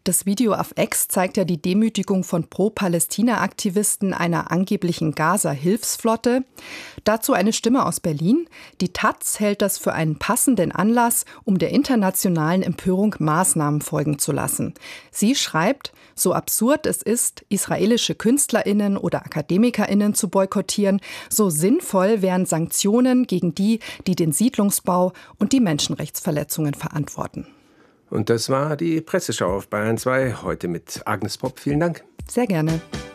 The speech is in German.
Das Video auf X zeigt ja die Demütigung von Pro-Palästina-Aktivisten einer angeblichen Gaza-Hilfsflotte. Dazu eine Stimme aus Berlin. Die taz hält das für einen passenden Anlass, um der internationalen Empörung Maßnahmen folgen zu lassen. Sie schreibt, so absurd es ist, israelische KünstlerInnen oder AkademikerInnen zu boykottieren, so sinnvoll wären Sanktionen gegen die, die den Siedlungsbau und die Menschenrechtsverletzungen verantworten. Und das war die Presseschau auf Bayern 2, heute mit Agnes Popp. Vielen Dank. Sehr gerne.